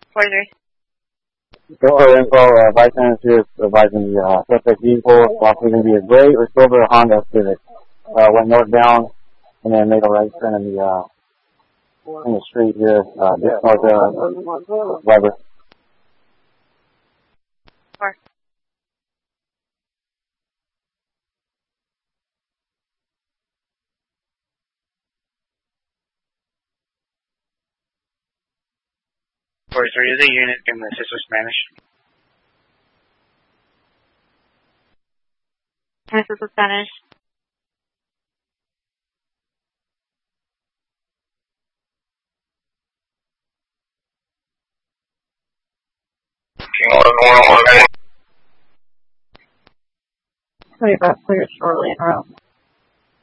43. For info, Vice Manager is advising the suspect vehicle, possibly going to be a gray or silver Honda Civic. Went northbound and then made a right turn in the street here, just north of Weber. 4. Is a unit in the assist with Spanish? Can I assist with Spanish? Sorry about clear shortly in a row.